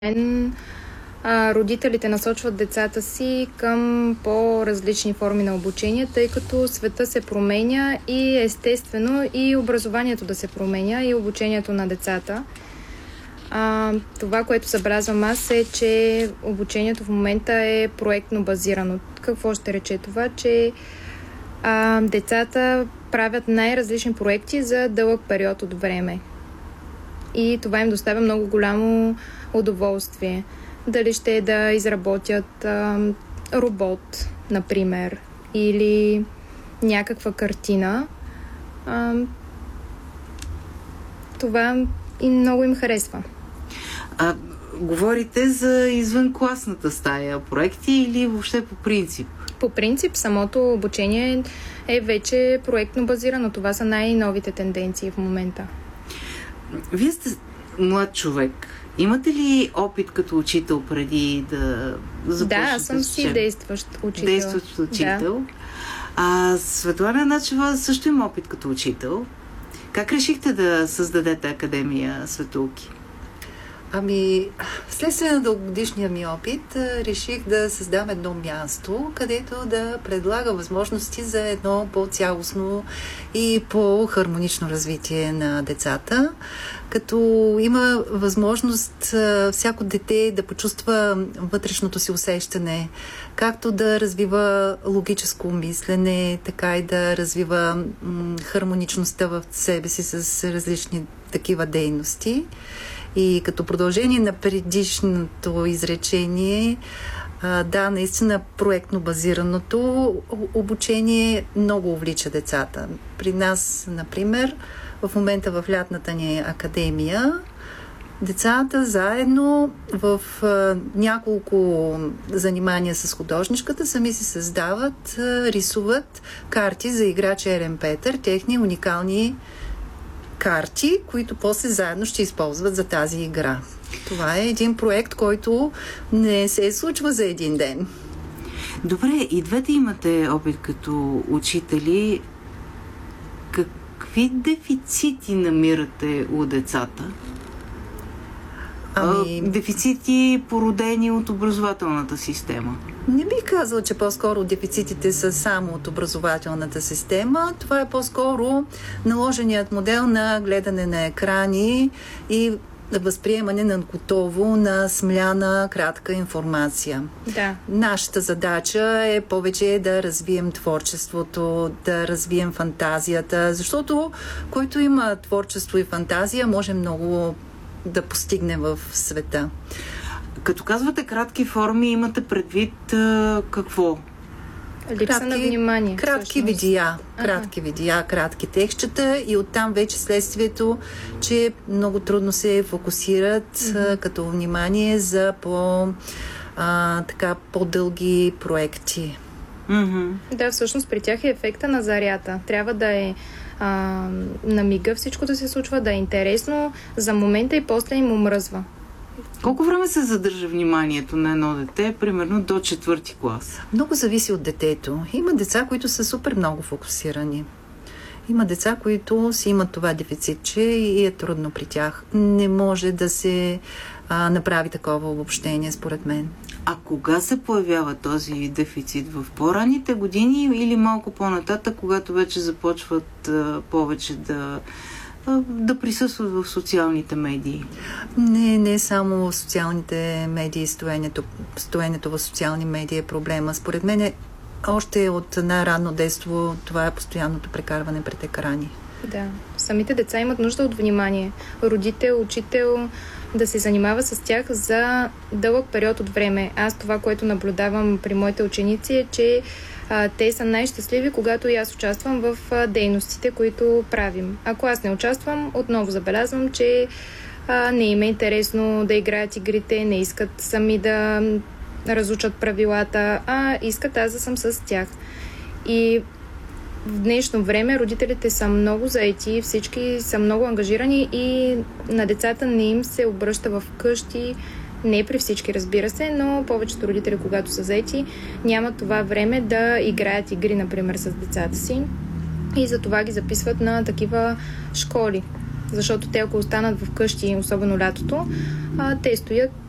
Родителите насочват децата си към по-различни форми на обучение, тъй като света се променя и естествено и образованието да се променя и обучението на децата. Това, което забелязвам аз е, че обучението в момента е проектно базирано. Какво ще рече това? Че децата правят най-различни проекти за дълъг период от време. И това им доставя много голямо удоволствие. Дали ще е да изработят робот, например, или някаква картина. Това и много им харесва. Говорите за извънкласната стая проекти или въобще по принцип? По принцип, самото обучение е вече проектно базирано. Това са най-новите тенденции в момента. Вие сте млад човек. Имате ли опит като учител преди да започнете? Да, аз съм си действащ учител. Действащ учител. Да. Светлана Начева също има опит като учител. Как решихте да създадете Академия Светулки? Вследствие на дългогодишния ми опит, реших да създам едно място, където да предлага възможности за едно по-цялостно и по-хармонично развитие на децата, като има възможност всяко дете да почувства вътрешното си усещане, както да развива логическо мислене, така и да развива хармоничността в себе си с различни такива дейности. И като продължение на предишното изречение, да, наистина проектно базираното обучение много увлича децата. При нас, например, в момента в лятната ни академия, децата заедно в няколко занимания с художничката сами си създават, рисуват карти за игра Черен Петър, техни уникални карти, които после заедно ще използват за тази игра. Това е един проект, който не се случва за един ден. Добре, и двете имате опит като учители. Какви дефицити намирате у децата? Дефицити, породени от образователната система. Не бих казала, че по-скоро дефицитите са само от образователната система. Това е по-скоро наложеният модел на гледане на екрани и възприемане на готово на смляна кратка информация. Да. Нашата задача е повече да развием творчеството, да развием фантазията, защото който има творчество и фантазия, може много да постигне в света. Като казвате кратки форми, имате предвид какво? Липса на внимание. Кратки видеа, кратки текстчета и оттам вече следствието, че много трудно се фокусират като внимание за по-дълги проекти. Да, всъщност при тях е ефекта на зарята. Трябва да е на мига всичко да се случва, да е интересно за момента и после им омръзва. Колко време се задържа вниманието на едно дете, примерно до 4-ти клас? Много зависи от детето. Има деца, които са супер много фокусирани. Има деца, които си имат това дефицитче и е трудно при тях. Не може да се направи такова обобщение, според мен. А кога се появява този дефицит? В по-ранните години или малко по-нататък, когато вече започват повече да присъстват в социалните медии? Не само в социалните медии, стоенето в социални медии е проблема. Според мен още от най-ранно детство това е постоянното прекарване пред екрани. Да, самите деца имат нужда от внимание. Родител, учител да се занимава с тях за дълъг период от време. Аз това, което наблюдавам при моите ученици е, че те са най-щастливи, когато и аз участвам в дейностите, които правим. Ако аз не участвам, отново забелязвам, че не им е интересно да играят игрите, не искат сами да разучат правилата, а искат аз да съм с тях. И в днешно време родителите са много заети, всички са много ангажирани и на децата не им се обръща в къщи. Не при всички, разбира се, но повечето родители, когато са заети, нямат това време да играят игри, например, с децата си. И затова ги записват на такива школи. Защото те, ако останат в къщи, особено лятото, те стоят